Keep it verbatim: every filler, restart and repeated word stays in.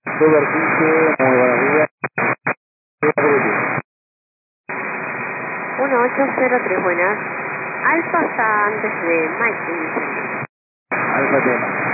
Super quince, muy buenos días. uno ocho cero tres, buenas. Alfa está antes de Mike. Alfa tema.